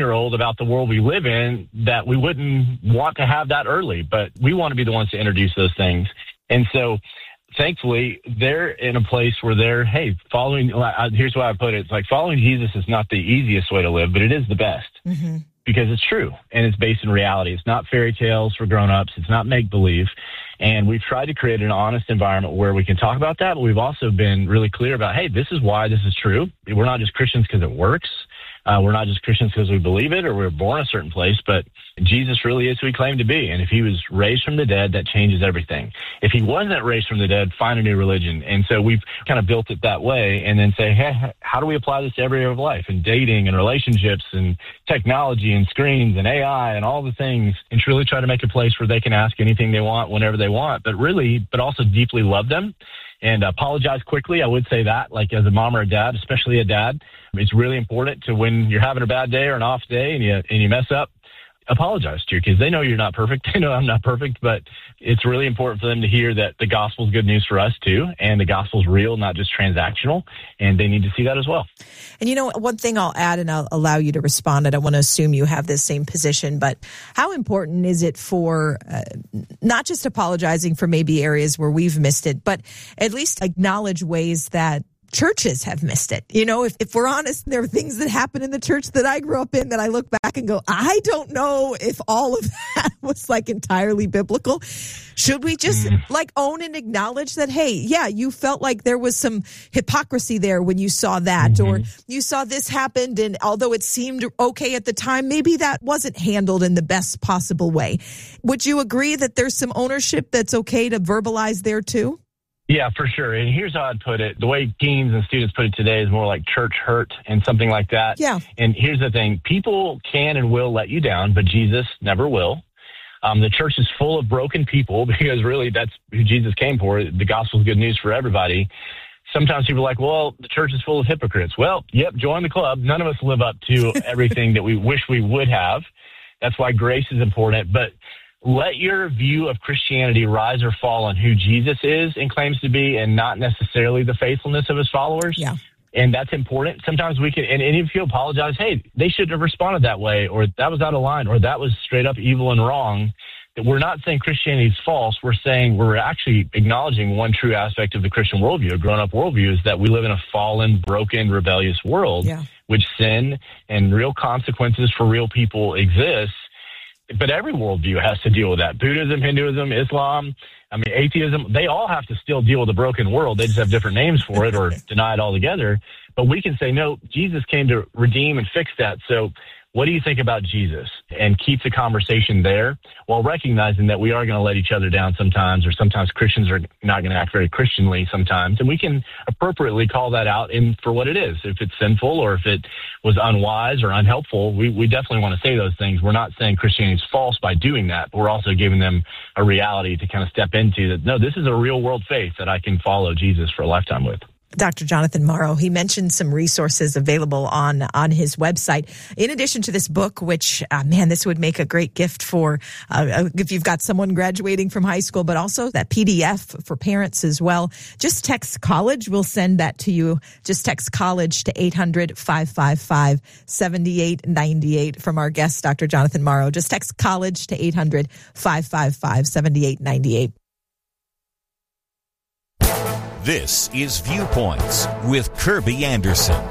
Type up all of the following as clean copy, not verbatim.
16-year-old about the world we live in, that we wouldn't want to have that early, but we want to be the ones to introduce those things. And so thankfully, they're in a place where they're, hey, here's why I put it. It's like following Jesus is not the easiest way to live, but it is the best because it's true and it's based in reality. It's not fairy tales for grown-ups. It's not make-believe. And we've tried to create an honest environment where we can talk about that, but we've also been really clear about, hey, this is why this is true. We're not just Christians because it works. We're not just Christians because we believe it or we're born a certain place, but Jesus really is who he claimed to be. And if he was raised from the dead, that changes everything. If he wasn't raised from the dead, find a new religion. And so we've kind of built it that way and then say, hey, how do we apply this to every area of life and dating and relationships and technology and screens and AI and all the things, and truly try to make a place where they can ask anything they want whenever they want, but also deeply love them. And apologize quickly. I would say that, like as a mom or a dad, especially a dad, it's really important to, when you're having a bad day or an off day and you mess up, apologize to your kids. They know you're not perfect. They know I'm not perfect, but it's really important for them to hear that the gospel is good news for us too, and the gospel is real, not just transactional, and they need to see that as well. And one thing I'll add, and I'll allow you to respond. I don't want to assume you have this same position, but how important is it for not just apologizing for maybe areas where we've missed it, but at least acknowledge ways that churches have missed it. If we're honest, there are things that happen in the church that I grew up in that I look back and go, I don't know if all of that was entirely biblical. Should we just own and acknowledge that, hey, yeah, you felt like there was some hypocrisy there when you saw that, or you saw this happened, and although it seemed okay at the time, maybe that wasn't handled in the best possible way. Would you agree that there's some ownership that's okay to verbalize there too? Yeah, for sure. And here's how I'd put it. The way teens and students put it today is more like church hurt and something like that. Yeah. And here's the thing. People can and will let you down, but Jesus never will. The church is full of broken people because really that's who Jesus came for. The gospel is good news for everybody. Sometimes people are like, well, the church is full of hypocrites. Well, yep, join the club. None of us live up to everything that we wish we would have. That's why grace is important. But let your view of Christianity rise or fall on who Jesus is and claims to be, and not necessarily the faithfulness of his followers. Yeah. And that's important. Sometimes we can, and if you apologize, hey, they shouldn't have responded that way, or that was out of line, or that was straight up evil and wrong. That we're not saying Christianity is false. We're saying we're actually acknowledging one true aspect of the Christian worldview, a grown-up worldview, is that we live in a fallen, broken, rebellious world, which sin and real consequences for real people exist. But every worldview has to deal with that. Buddhism, Hinduism, Islam, atheism, they all have to still deal with a broken world. They just have different names for it or deny it altogether. But we can say, no, Jesus came to redeem and fix that. So what do you think about Jesus? And keep the conversation there while recognizing that we are going to let each other down sometimes, or sometimes Christians are not going to act very Christianly sometimes. And we can appropriately call that out for what it is. If it's sinful or if it was unwise or unhelpful, we definitely want to say those things. We're not saying Christianity is false by doing that, but we're also giving them a reality to kind of step into that. No, this is a real world faith that I can follow Jesus for a lifetime with. Dr. Jonathan Morrow, he mentioned some resources available on his website. In addition to this book, which, this would make a great gift for if you've got someone graduating from high school, but also that PDF for parents as well. Just text college. We'll send that to you. Just text college to 800-555-7898 from our guest, Dr. Jonathan Morrow. Just text college to 800-555-7898. This is Viewpoints with Kirby Anderson.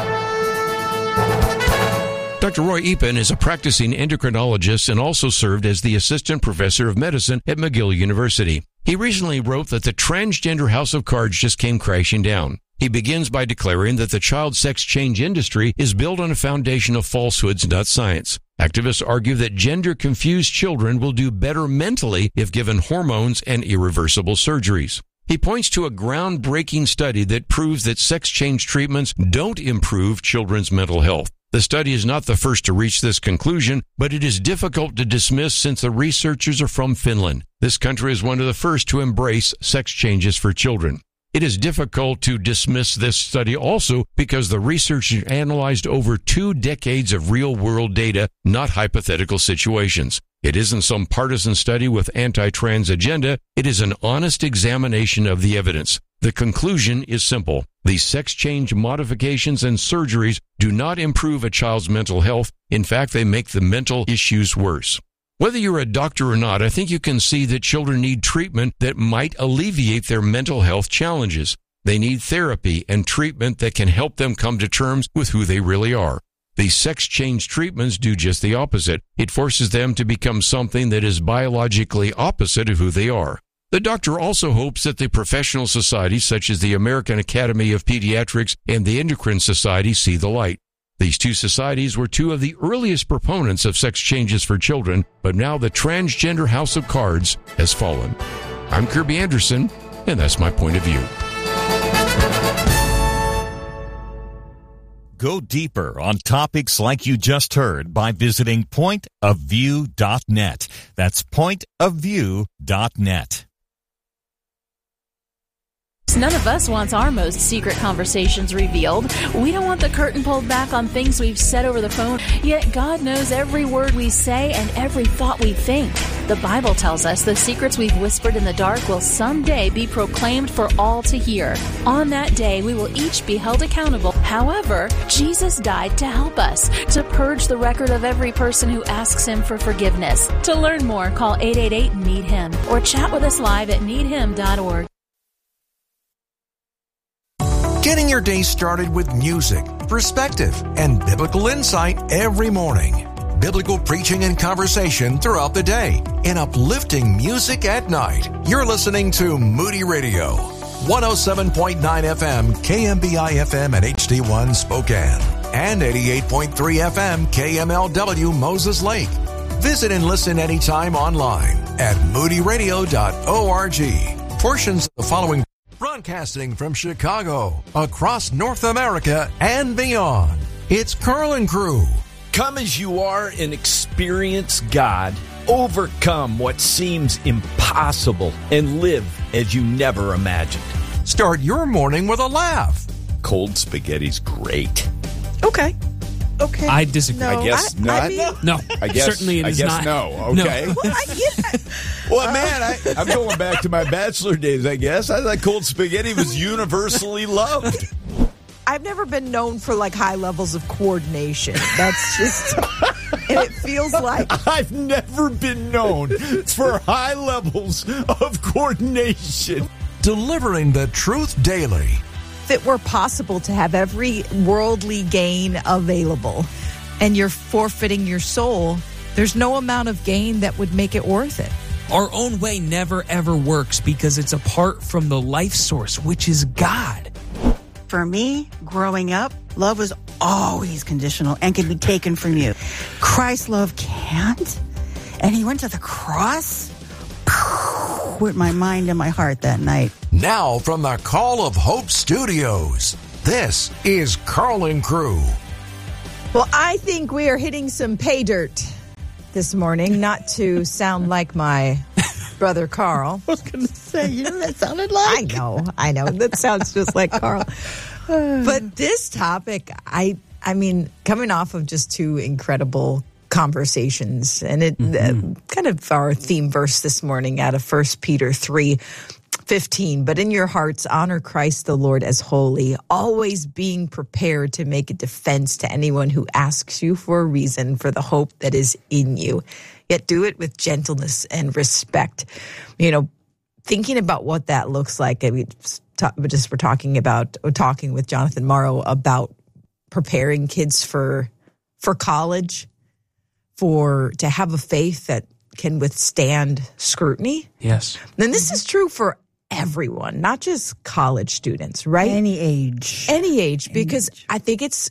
Dr. Roy Epen is a practicing endocrinologist and also served as the assistant professor of medicine at McGill University. He recently wrote that the transgender house of cards just came crashing down. He begins by declaring that the child sex change industry is built on a foundation of falsehoods, not science. Activists argue that gender-confused children will do better mentally if given hormones and irreversible surgeries. He points to a groundbreaking study that proves that sex change treatments don't improve children's mental health. The study is not the first to reach this conclusion, but it is difficult to dismiss since the researchers are from Finland. This country is one of the first to embrace sex changes for children. It is difficult to dismiss this study also because the researchers analyzed over 2 decades of real-world data, not hypothetical situations. It isn't some partisan study with anti-trans agenda. It is an honest examination of the evidence. The conclusion is simple. These sex change modifications and surgeries do not improve a child's mental health. In fact, they make the mental issues worse. Whether you're a doctor or not, I think you can see that children need treatment that might alleviate their mental health challenges. They need therapy and treatment that can help them come to terms with who they really are. These sex change treatments do just the opposite. It forces them to become something that is biologically opposite of who they are. The doctor also hopes that the professional societies such as the American Academy of Pediatrics and the Endocrine Society see the light. These two societies were two of the earliest proponents of sex changes for children, but now the transgender house of cards has fallen. I'm Kirby Anderson, and that's my point of view. Go deeper on topics like you just heard by visiting pointofview.net. That's pointofview.net. None of us wants our most secret conversations revealed. We don't want the curtain pulled back on things we've said over the phone, yet God knows every word we say and every thought we think. The Bible tells us the secrets we've whispered in the dark will someday be proclaimed for all to hear. On that day, we will each be held accountable. However, Jesus died to help us, to purge the record of every person who asks Him for forgiveness. To learn more, call 888-NEED-HIM or chat with us live at needhim.org. Getting your day started with music, perspective, and biblical insight every morning. Biblical preaching and conversation throughout the day, and uplifting music at night. You're listening to Moody Radio, 107.9 FM, KMBI FM at HD1 Spokane, and 88.3 FM, KMLW Moses Lake. Visit and listen anytime online at moodyradio.org. Portions of the following broadcasting from Chicago, across North America, and beyond. It's Carl and Crew. Come as you are and experience God. Overcome what seems impossible and live as you never imagined. Start your morning with a laugh. Cold spaghetti's great. Okay. I disagree. No, I guess not. No, I guess, certainly it is not. No. Okay. No. Well, man, I'm going back to my bachelor days, I guess. I thought cold spaghetti was universally loved. I've never been known for like high levels of coordination. That's just, and it feels like I've never been known for high levels of coordination. Delivering the truth daily. if it were possible to have every worldly gain available and you're forfeiting your soul, there's no amount of gain that would make it worth it. Our own way never, ever works because it's apart from the life source, which is God. For me, growing up, love was always conditional and could be taken from you. Christ's love can't. And he went to the cross with my mind and my heart that night. Now from the Call of Hope Studios, this is Carl and Crew. Well, I think we are hitting some pay dirt this morning, not to sound like my brother Carl. I was going to say, you know, that sounded like. I know. That sounds just like Carl. But this topic, I mean, coming off of just two incredible conversations, and it kind of our theme verse this morning out of 1 Peter 3:15. But in your hearts, honor Christ the Lord as holy, always being prepared to make a defense to anyone who asks you for a reason for the hope that is in you. Yet do it with gentleness and respect. You know, thinking about what that looks like. We're talking with Jonathan Morrow about preparing kids for college, to have a faith that can withstand scrutiny. Yes. And this is true for everyone, not just college students, right? Any age. Because I think it's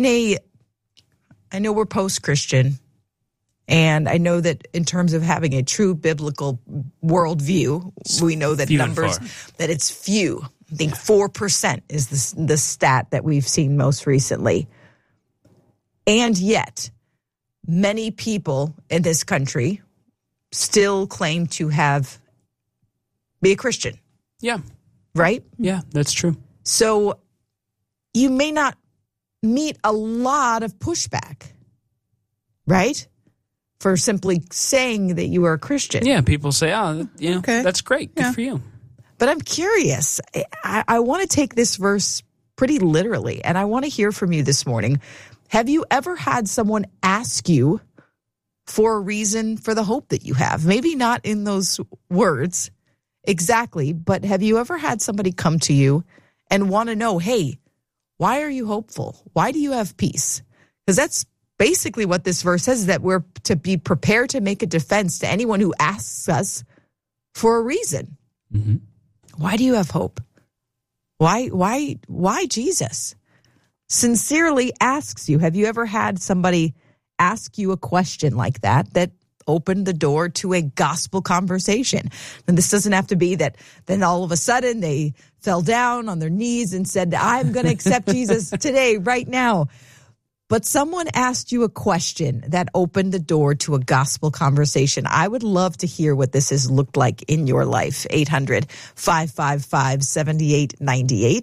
I know we're post-Christian, and I know that in terms of having a true biblical worldview, we know that that it's few. I think 4% is the stat that we've seen most recently. And yet, many people in this country still claim to be a Christian. Yeah. Right? Yeah, that's true. So you may not meet a lot of pushback, right? For simply saying that you are a Christian. Yeah, people say, okay. That's great. Good for you. But I'm curious. I want to take this verse pretty literally, and I want to hear from you this morning. Have you ever had someone ask you for a reason for the hope that you have? Maybe not in those words exactly, but have you ever had somebody come to you and want to know, hey, why are you hopeful? Why do you have peace? Because that's basically what this verse says, is that we're to be prepared to make a defense to anyone who asks us for a reason. Mm-hmm. Why do you have hope? Why Jesus? Sincerely asks you. Have you ever had somebody ask you a question like that opened the door to a gospel conversation? And this doesn't have to be that then all of a sudden they fell down on their knees and said, I'm going to accept Jesus today, right now. But someone asked you a question that opened the door to a gospel conversation. I would love to hear what this has looked like in your life. 800-555-7898.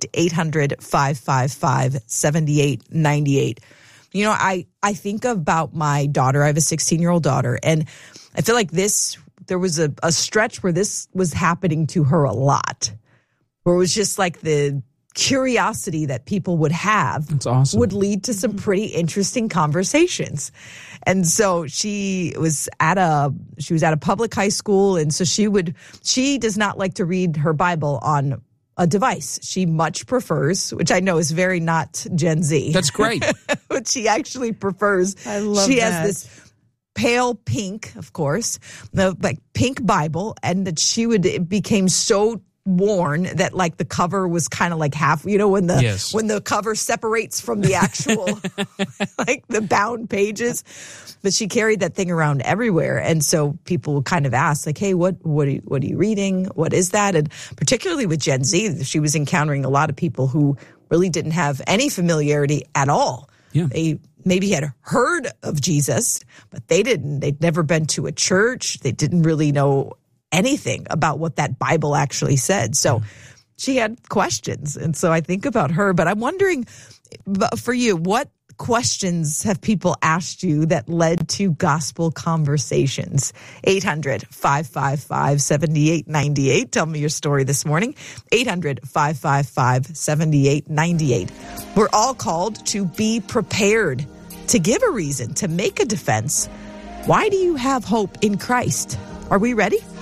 800-555-7898. You know, I think about my daughter. I have a 16-year-old daughter, and I feel like there was a stretch where this was happening to her a lot, where it was just like the curiosity that people would have. That's awesome. Would lead to some pretty interesting conversations. And so she was at a public high school, and so she does not like to read her Bible on a device. She much prefers, which I know is very not Gen Z. That's great. But she actually prefers. I love she that. has this pale pink, of course, like pink Bible, and that it became so worn that like the cover was kind of like half, when the cover separates from the actual like the bound pages. But she carried that thing around everywhere, and so people would kind of ask like, hey, what are you reading? What is that? And particularly with Gen Z, she was encountering a lot of people who really didn't have any familiarity at all. Yeah. They maybe had heard of Jesus, but they'd never been to a church. They didn't really know anything about what that Bible actually said. So she had questions. And so I think about her, but I'm wondering for you, what questions have people asked you that led to gospel conversations? 800-555-7898. Tell me your story this morning. 800-555-7898. We're all called to be prepared, to give a reason, to make a defense. Why do you have hope in Christ? Are we ready?